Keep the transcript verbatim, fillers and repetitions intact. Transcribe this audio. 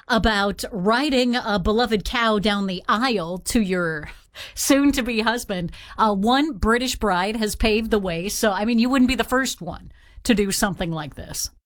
about riding a beloved cow down the aisle to your soon-to-be husband. Uh, one British bride has paved the way, so, I mean, you wouldn't be the first one to do something like this.